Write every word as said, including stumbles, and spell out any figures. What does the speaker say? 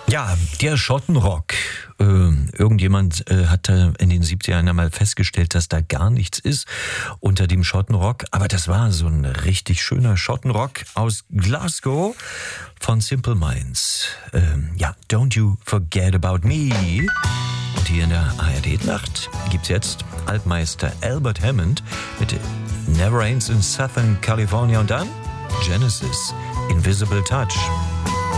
Ja, der Schottenrock. Äh, irgendjemand äh, hatte in den siebzigern einmal festgestellt, dass da gar nichts ist unter dem Schottenrock. Aber das war so ein richtig schöner Schottenrock aus Glasgow von Simple Minds. Ähm, ja, Don't You Forget About Me. Und hier in der A R D-Nacht gibt's jetzt Altmeister Albert Hammond mit Never Rains in Southern California und dann Genesis, Invisible Touch.